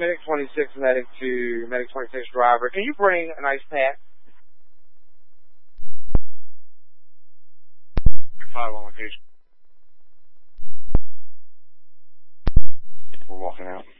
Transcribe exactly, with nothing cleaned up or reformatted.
Medic twenty-six, Medic to Medic twenty-six driver. Can you bring an ice pack? five on location. We're walking out.